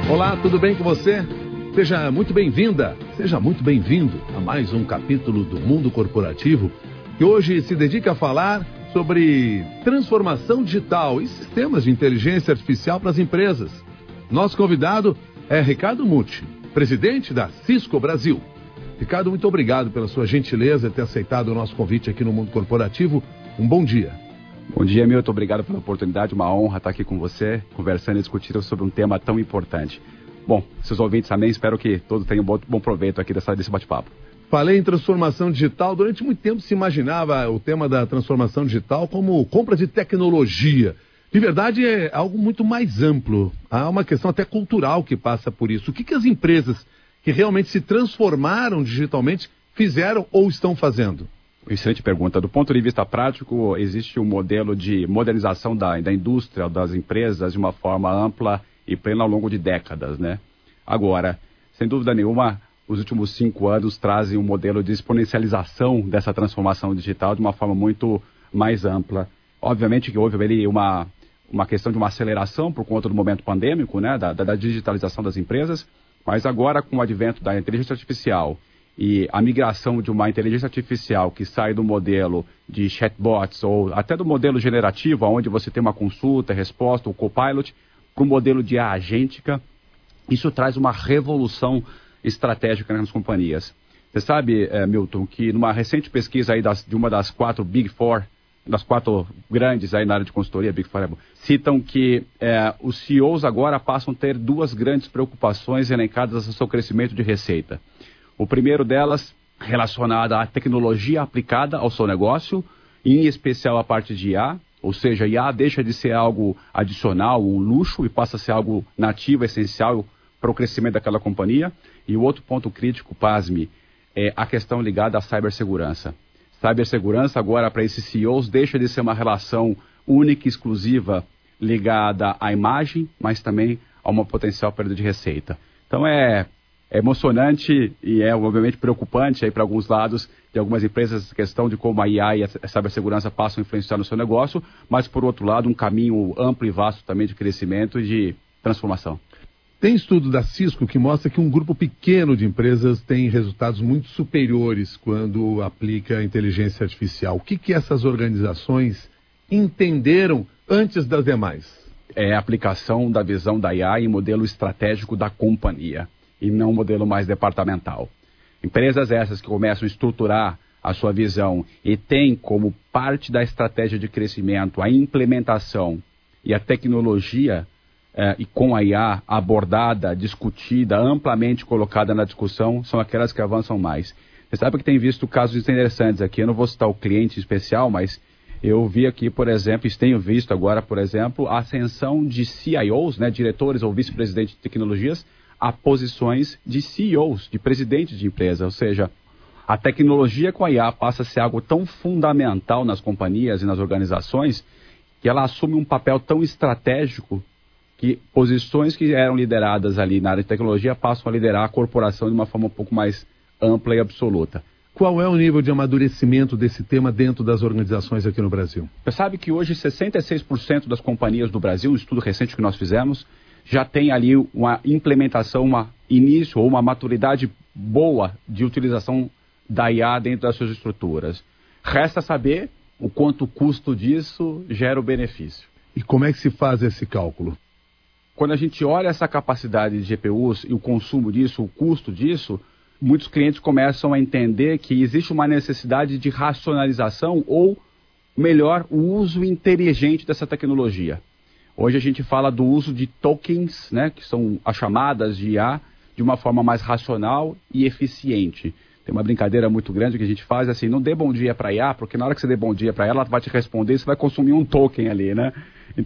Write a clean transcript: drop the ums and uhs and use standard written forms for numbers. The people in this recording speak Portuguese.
Olá, tudo bem com você? Seja muito bem-vinda, seja muito bem-vindo a mais um capítulo do Mundo Corporativo, que hoje se dedica a falar sobre transformação digital e sistemas de inteligência artificial para as empresas. Nosso convidado é Ricardo Mucci, presidente da Cisco Brasil. Ricardo, muito obrigado pela sua gentileza de ter aceitado o nosso convite aqui no Mundo Corporativo. Um bom dia. Bom dia, Milton. Obrigado pela oportunidade. Uma honra estar aqui com você, conversando e discutindo sobre um tema tão importante. Bom, seus ouvintes também, espero que todos tenham bom proveito aqui desse bate-papo. Falei em transformação digital. Durante muito tempo se imaginava o tema da transformação digital como compra de tecnologia. De verdade, é algo muito mais amplo. Há uma questão até cultural que passa por isso. O que as empresas que realmente se transformaram digitalmente fizeram ou estão fazendo? Excelente pergunta. Do ponto de vista prático, existe um modelo de modernização da indústria, das empresas, de uma forma ampla e plena ao longo de décadas, né? Agora, sem dúvida nenhuma, os últimos 5 anos trazem um modelo de exponencialização dessa transformação digital de uma forma muito mais ampla. Obviamente que houve ali uma questão de uma aceleração por conta do momento pandêmico, né? Da digitalização das empresas, mas agora com o advento da inteligência artificial e a migração de uma inteligência artificial que sai do modelo de chatbots ou até do modelo generativo, onde você tem uma consulta, resposta, o copilot, para o modelo de IA agêntica, isso traz uma revolução estratégica nas companhias. Você sabe, Milton, que numa recente pesquisa aí de uma das 4 Big Four, das 4 grandes aí na área de consultoria, Big Four, citam que os CEOs agora passam a ter 2 grandes preocupações elencadas no seu crescimento de receita. O primeiro delas, relacionada à tecnologia aplicada ao seu negócio, em especial a parte de IA, ou seja, IA deixa de ser algo adicional, um luxo, e passa a ser algo nativo, essencial para o crescimento daquela companhia. E o outro ponto crítico, pasme, é a questão ligada à cibersegurança. Cibersegurança agora para esses CEOs deixa de ser uma relação única e exclusiva ligada à imagem, mas também a uma potencial perda de receita. Então é emocionante e é obviamente preocupante aí para alguns lados de algumas empresas a questão de como a IA e a cibersegurança passam a influenciar no seu negócio, mas por outro lado um caminho amplo e vasto também de crescimento e de transformação. Tem estudo da Cisco que mostra que um grupo pequeno de empresas tem resultados muito superiores quando aplica a inteligência artificial. O que essas organizações entenderam antes das demais? É a aplicação da visão da IA em modelo estratégico da companhia e não um modelo mais departamental. Empresas essas que começam a estruturar a sua visão e têm como parte da estratégia de crescimento a implementação e a tecnologia e com a IA abordada, discutida, amplamente colocada na discussão, são aquelas que avançam mais. Você sabe que tem visto casos interessantes aqui, eu não vou citar o cliente especial, mas eu vi aqui, por exemplo, tenho visto agora, por exemplo, a ascensão de CIOs, né, diretores ou vice-presidentes de tecnologias, a posições de CEOs, de presidentes de empresa. Ou seja, a tecnologia com a IA passa a ser algo tão fundamental nas companhias e nas organizações que ela assume um papel tão estratégico que posições que eram lideradas ali na área de tecnologia passam a liderar a corporação de uma forma um pouco mais ampla e absoluta. Qual é o nível de amadurecimento desse tema dentro das organizações aqui no Brasil? Você sabe que hoje 66% das companhias do Brasil, um estudo recente que nós fizemos, já tem ali uma implementação, um início ou uma maturidade boa de utilização da IA dentro das suas estruturas. Resta saber o quanto o custo disso gera o benefício. E como é que se faz esse cálculo? Quando a gente olha essa capacidade de GPUs e o consumo disso, o custo disso, muitos clientes começam a entender que existe uma necessidade de racionalização ou, melhor, o uso inteligente dessa tecnologia. Hoje a gente fala do uso de tokens, né, que são as chamadas de IA, de uma forma mais racional e eficiente. Tem uma brincadeira muito grande que a gente faz assim, não dê bom dia para a IA, porque na hora que você dê bom dia para ela vai te responder e você vai consumir um token ali, né?